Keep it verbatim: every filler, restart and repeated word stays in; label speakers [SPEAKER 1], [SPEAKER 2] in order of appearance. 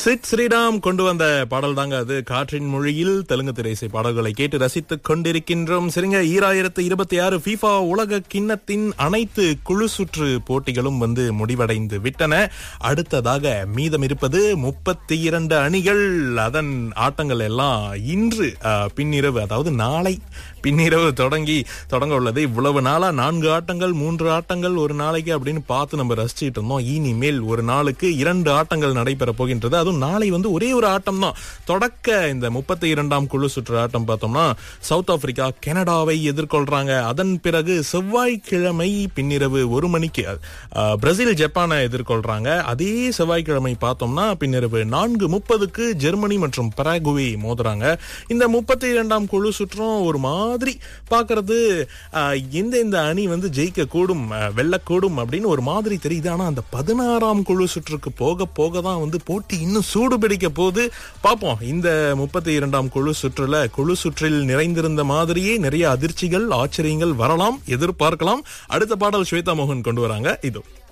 [SPEAKER 1] சித் ஸ்ரீராம் கொண்டு வந்த பாடல் தாங்க அது. காற்றின் மொழியில் தெலுங்கு திரைசை பாடல்களை கேட்டு ரசித்துக் கொண்டிருக்கின்றோம். சரிங்க, ஈராயிரத்து இருபத்தி ஆறு FIFA உலக கிண்ணத்தின் அனைத்து குழு சுற்று போட்டிகளும் வந்து முடிவடைந்து விட்டன. அடுத்ததாக மீதம் இருப்பது முப்பத்தி இரண்டு அணிகள். அதன் ஆட்டங்கள் எல்லாம் இன்று பின்னிரவு, அதாவது நாளை பின்னிரவு தொடங்கி தொடங்க உள்ளது. இவ்வளவு நாளா நான்கு ஆட்டங்கள் மூன்று ஆட்டங்கள் ஒரு நாளைக்கு அப்படின்னு பார்த்து நம்ம ரசிச்சுட்டு இருந்தோம். இனிமேல் ஒரு நாளுக்கு இரண்டு ஆட்டங்கள் நடைபெற போகின்றது. அதுவும் நாளை வந்து ஒரே ஒரு ஆட்டம் தான். தொடக்க இந்த முப்பத்தி இரண்டாம் குழு சுற்று ஆட்டம் பார்த்தோம்னா சவுத் ஆப்பிரிக்கா கனடாவை எதிர்கொள்றாங்க. அதன் பிறகு செவ்வாய்க்கிழமை பின்னிரவு ஒரு மணிக்கு பிரேசில் ஜப்பானை எதிர்கொள்றாங்க. அதே செவ்வாய்க்கிழமை பார்த்தோம்னா பின்னிரவு நான்கு முப்பதுக்கு ஜெர்மனி மற்றும் பராகுவே மோதுறாங்க. இந்த முப்பத்தி இரண்டாம் குழு சுற்றும் ஒரு மாதிரி பாக்குறது எந்த இந்த அணி வந்து ஜெயிக்க கூடும், வெல்லக்கூடும் அப்படின்னு ஒரு மாதிரி தெரியுது. ஆனா அந்த பதினாறாம் குழு சுற்றுக்கு போக போக தான் வந்து போட்டி இன்னும் சூடு பிடிக்க போது. பார்ப்போம், இந்த முப்பத்தி இரண்டாம் குழு சுற்றுல குழு சுற்றில் நிறைந்திருந்த மாதிரியே நிறைய அதிர்ச்சிகள் ஆச்சரியங்கள் வரலாம், எதிர்பார்க்கலாம். அடுத்த பாடல் ஸ்வேதா மோகன் கொண்டு வராங்க. இதோ